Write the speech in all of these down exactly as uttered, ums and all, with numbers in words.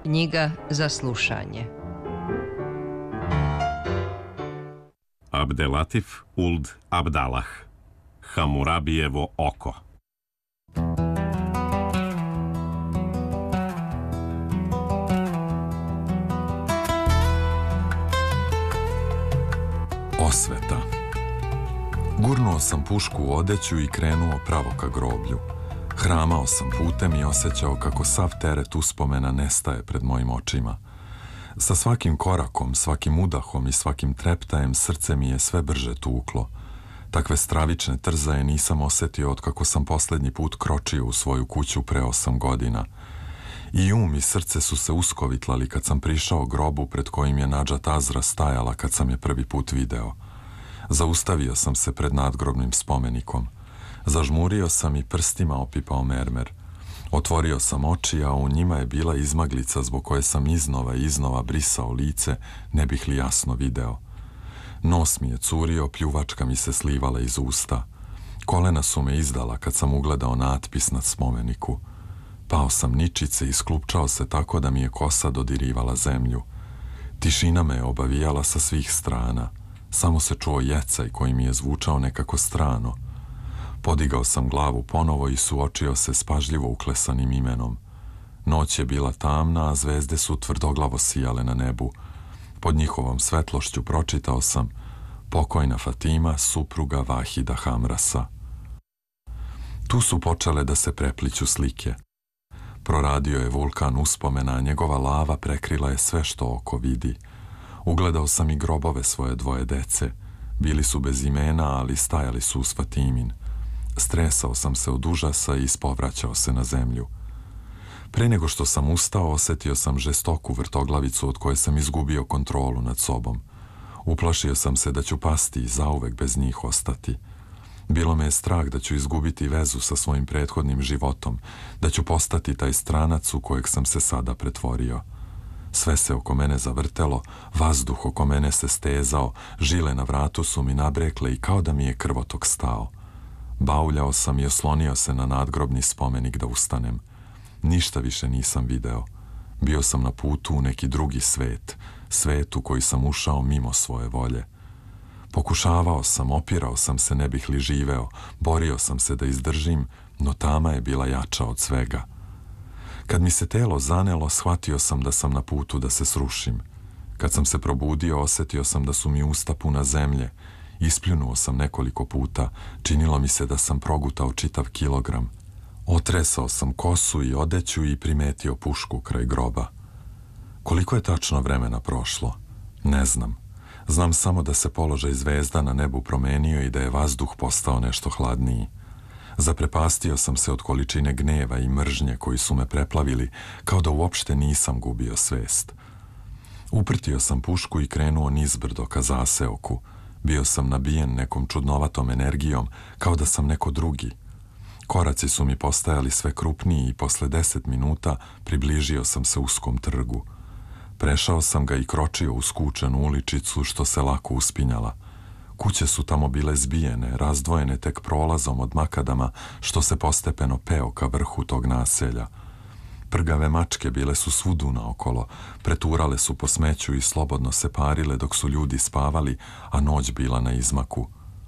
knjiga za slušanje. Abdelatif Uld Abdalah, Hamurabijevo oko. Osveta. Gurnuo sam pušku u odeću i krenuo pravo ka groblju. Hramao sam putem i osjećao kako sav teret uspomena nestaje pred mojim očima. Sa svakim korakom, svakim udahom i svakim treptajem srce mi je sve brže tuklo. Takve stravične trzaje nisam osjetio od kako sam posljednji put kročio u svoju kuću pre osam godina. I um i srce su se uskovitlali kad sam prišao grobu pred kojim je Nadžat Azra stajala kad sam je prvi put video. Zaustavio sam se pred nadgrobnim spomenikom. Zažmurio sam i prstima opipao mermer. Otvorio sam oči, a u njima je bila izmaglica zbog koje sam iznova i iznova brisao lice, ne bih li jasno video. Nos mi je curio, pljuvačka mi se slivala iz usta. Kolena su me izdala kad sam ugledao natpis na spomeniku. Pao sam ničice i sklupčao se tako da mi je kosa dodirivala zemlju. Tišina me je obavijala sa svih strana. Samo se čuo jecaj koji mi je zvučao nekako strano. Podigao sam glavu ponovo i suočio se s pažljivo uklesanim imenom. Noć je bila tamna, a zvezde su tvrdoglavo sijale na nebu. Pod njihovom svetlošću pročitao sam pokojna Fatima, supruga Vahida Hamrasa. Tu su počele da se prepliću slike. Proradio je vulkan uspomena, a njegova lava prekrila je sve što oko vidi. Ugledao sam i grobove svoje dvoje dece. Bili su bez imena, ali stajali su uz Fatimin. Stresao sam se od užasa i ispovraćao se na zemlju. Pre nego što sam ustao, osjetio sam žestoku vrtoglavicu od koje sam izgubio kontrolu nad sobom. Uplašio sam se da ću pasti i zauvek bez njih ostati. Bilo me je strah da ću izgubiti vezu sa svojim prethodnim životom, da ću postati taj stranac u kojeg sam se sada pretvorio. Sve se oko mene zavrtelo, vazduh oko mene se stezao, žile na vratu su mi nabrekle i kao da mi je krvotok stao. Bauljao sam i oslonio se na nadgrobni spomenik da ustanem. Ništa više nisam video. Bio sam na putu u neki drugi svet, svet u koji sam ušao mimo svoje volje. Pokušavao sam, opirao sam se ne bih li živeo, borio sam se da izdržim, no tama je bila jača od svega. Kad mi se telo zanelo, shvatio sam da sam na putu da se srušim. Kad sam se probudio, osjetio sam da su mi usta puna zemlje. Ispljunuo sam nekoliko puta, činilo mi se da sam progutao čitav kilogram. Otresao sam kosu i odeću i primetio pušku kraj groba. Koliko je tačno vremena prošlo? Ne znam. Znam samo da se položaj zvezda na nebu promenio i da je vazduh postao nešto hladniji. Zaprepastio sam se od količine gneva i mržnje koji su me preplavili, kao da uopšte nisam gubio svest. Uprtio sam pušku i krenuo nizbrdo ka zaseoku. Bio sam nabijen nekom čudnovatom energijom, kao da sam neko drugi. Koraci su mi postajali sve krupniji i posle deset minuta približio sam se uskom trgu. Prešao sam ga i kročio u skučenu uličicu što se lako uspinjala. Kuće su tamo bile zbijene, razdvojene tek prolazom od makadama što se postepeno peo ka vrhu tog naselja. Prgave mačke bile su svudu naokolo, preturale su po smeću i slobodno se parile dok su ljudi spavali, a noć bila na izmaku.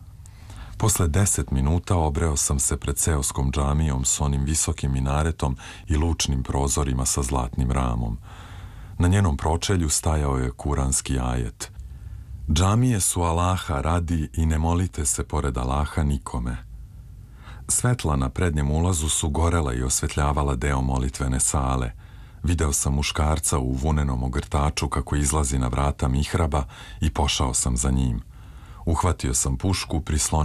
Posle deset minuta obreo sam se pred seoskom džamijom s onim visokim minaretom i lučnim prozorima sa zlatnim ramom. Na njenom pročelju stajao je kuranski ajet. Džamije su Allaha radi i ne molite se pored Allaha nikome. Svetla na prednjem ulazu su gorela i osvetljavala deo molitvene sale. Video sam muškarca u vunenom ogrtaču kako izlazi na vrata mihraba i pošao sam za njim. Uhvatio sam pušku, prislonio